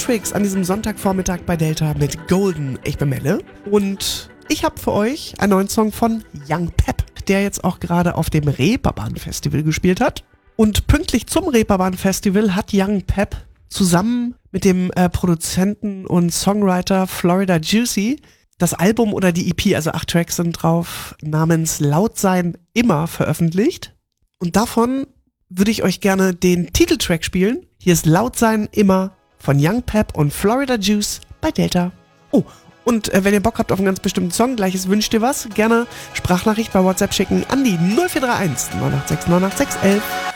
Matrix an diesem Sonntagvormittag bei Delta mit Golden. Ich bin Melle und ich habe für euch einen neuen Song von Young Pep, der jetzt auch gerade auf dem Reeperbahn Festival gespielt hat. Und pünktlich zum Reeperbahn Festival hat Young Pep zusammen mit dem Produzenten und Songwriter Florida Juicy das Album oder die EP, also 8 Tracks sind drauf, namens Laut sein immer veröffentlicht. Und davon würde ich euch gerne den Titeltrack spielen. Hier ist Laut sein immer von Young Pep und Florida Juice bei Delta. Oh, und wenn ihr Bock habt auf einen ganz bestimmten Song, gleiches wünscht ihr was, gerne Sprachnachricht bei WhatsApp schicken an die 0431 986 986 11.